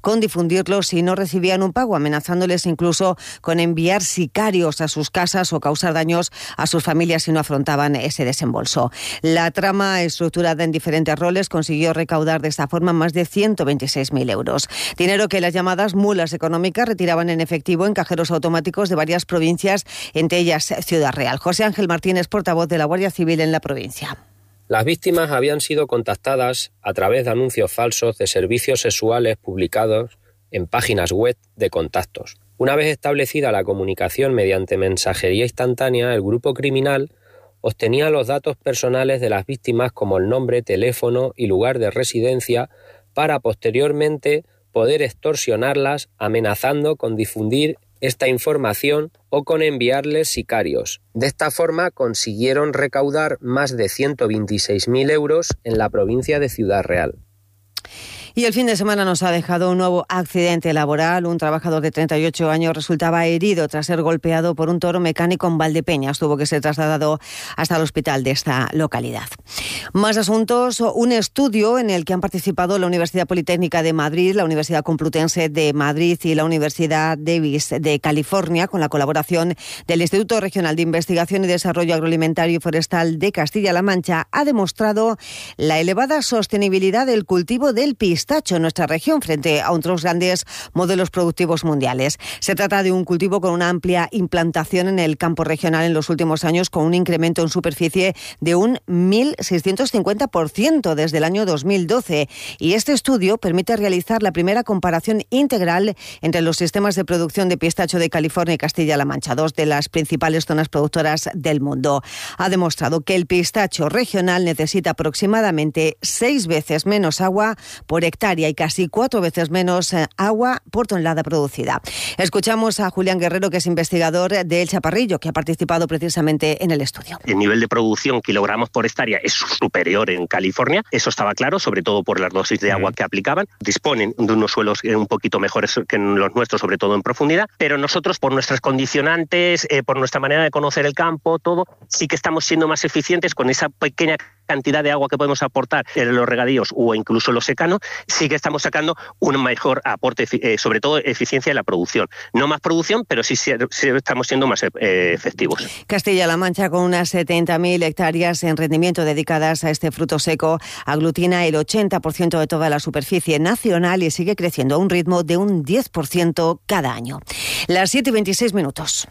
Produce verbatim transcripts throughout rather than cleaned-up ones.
con difundirlo si no recibían un pago, amenazándoles incluso con enviar sicarios a sus casas o causar daños a sus familias si no afrontaban ese desembolso. La trama, estructurada en diferentes roles, consiguió recaudar de esta forma más de ciento veintiséis mil euros. Dinero que las llamadas mulas económicas retiraban en efectivo en cajeros automáticos de varias provincias, entre ellas Ciudad Real. José Ángel Martínez, portavoz de la Guardia Civil en la provincia. Las víctimas habían sido contactadas a través de anuncios falsos de servicios sexuales publicados en páginas web de contactos. Una vez establecida la comunicación mediante mensajería instantánea, el grupo criminal obtenía los datos personales de las víctimas como el nombre, teléfono y lugar de residencia para posteriormente poder extorsionarlas amenazando con difundir esta información o con enviarles sicarios. De esta forma consiguieron recaudar más de ciento veintiséis mil euros en la provincia de Ciudad Real. Y el fin de semana nos ha dejado un nuevo accidente laboral. Un trabajador de treinta y ocho años resultaba herido tras ser golpeado por un toro mecánico en Valdepeñas. Tuvo que ser trasladado hasta el hospital de esta localidad. Más asuntos. Un estudio en el que han participado la Universidad Politécnica de Madrid, la Universidad Complutense de Madrid y la Universidad Davis de California, con la colaboración del Instituto Regional de Investigación y Desarrollo Agroalimentario y Forestal de Castilla-La Mancha, ha demostrado la elevada sostenibilidad del cultivo del pistacho en nuestra región frente a otros grandes modelos productivos mundiales. Se trata de un cultivo con una amplia implantación en el campo regional en los últimos años, con un incremento en superficie de un mil seiscientos cincuenta por ciento desde el año dos mil doce. Y este estudio permite realizar la primera comparación integral entre los sistemas de producción de pistacho de California y Castilla-La Mancha, dos de las principales zonas productoras del mundo. Ha demostrado que el pistacho regional necesita aproximadamente seis veces menos agua por hectárea y casi cuatro veces menos agua por tonelada producida. Escuchamos a Julián Guerrero, que es investigador de El Chaparrillo, que ha participado precisamente en el estudio. El nivel de producción kilogramos por hectárea es superior en California, eso estaba claro, sobre todo por las dosis de agua que aplicaban. Disponen de unos suelos un poquito mejores que los nuestros, sobre todo en profundidad, pero nosotros, por nuestras condicionantes, eh, por nuestra manera de conocer el campo, todo, sí que estamos siendo más eficientes con esa pequeña cantidad de agua que podemos aportar en los regadíos o incluso en los secanos. Sí que estamos sacando un mejor aporte, eh, sobre todo eficiencia en la producción. No más producción, pero sí, sí, sí estamos siendo más eh, efectivos. Castilla-La Mancha, con unas setenta mil hectáreas en rendimiento dedicadas a este fruto seco, aglutina el ochenta por ciento de toda la superficie nacional y sigue creciendo a un ritmo de un diez por ciento cada año. Las siete y veintiséis minutos.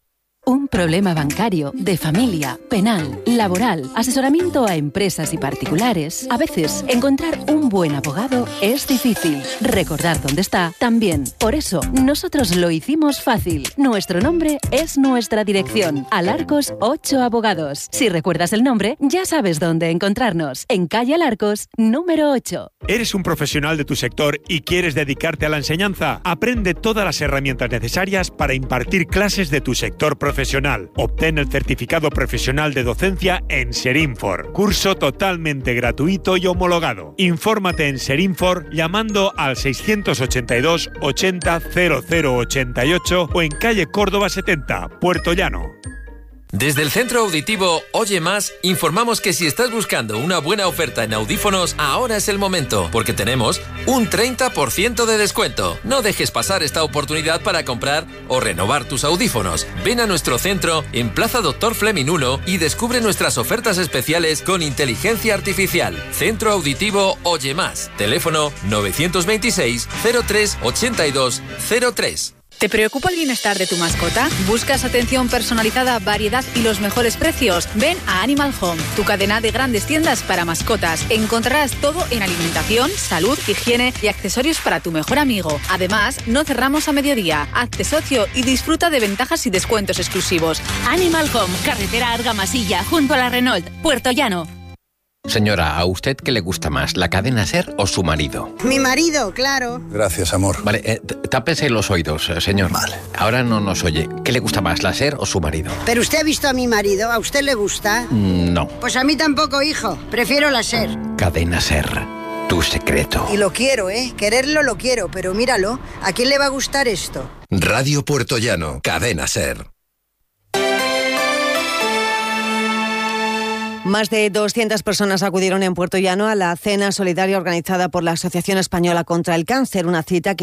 Un problema bancario, de familia, penal, laboral, asesoramiento a empresas y particulares. A veces, encontrar un buen abogado es difícil. Recordar dónde está, también. Por eso, nosotros lo hicimos fácil. Nuestro nombre es nuestra dirección. Alarcos ocho Abogados. Si recuerdas el nombre, ya sabes dónde encontrarnos. En calle Alarcos, número ocho. ¿Eres un profesional de tu sector y quieres dedicarte a la enseñanza? Aprende todas las herramientas necesarias para impartir clases de tu sector profesional. Profesional. Obtén el certificado profesional de docencia en Serinfor. Curso totalmente gratuito y homologado. Infórmate en Serinfor llamando al seiscientos ochenta y dos ochenta cero cero ochenta y ocho o en calle Córdoba setenta, Puerto Llano. Desde el Centro Auditivo Oye Más, informamos que si estás buscando una buena oferta en audífonos, ahora es el momento, porque tenemos un treinta por ciento de descuento. No dejes pasar esta oportunidad para comprar o renovar tus audífonos. Ven a nuestro centro en Plaza Doctor Fleming uno y descubre nuestras ofertas especiales con inteligencia artificial. Centro Auditivo Oye Más. Teléfono novecientos veintiséis cero tres ochenta y dos cero tres. ¿Te preocupa el bienestar de tu mascota? ¿Buscas atención personalizada, variedad y los mejores precios? Ven a Animal Home, tu cadena de grandes tiendas para mascotas. Encontrarás todo en alimentación, salud, higiene y accesorios para tu mejor amigo. Además, no cerramos a mediodía. Hazte socio y disfruta de ventajas y descuentos exclusivos. Animal Home, carretera Argamasilla, junto a la Renault, Puerto Llano. Señora, ¿a usted qué le gusta más, la cadena SER o su marido? Mi marido, claro. Gracias, amor. Vale, eh, tápese los oídos, señor. Vale. Ahora no nos oye. ¿Qué le gusta más, la SER o su marido? ¿Pero usted ha visto a mi marido? ¿A usted le gusta? Mm, no. Pues a mí tampoco, hijo. Prefiero la SER. Cadena SER, tu secreto. Y lo quiero, ¿eh? Quererlo lo quiero, pero míralo. ¿A quién le va a gustar esto? Radio Puerto Llano, cadena SER. Más de doscientas personas acudieron en Puerto Llano a la cena solidaria organizada por la Asociación Española contra el Cáncer, una cita que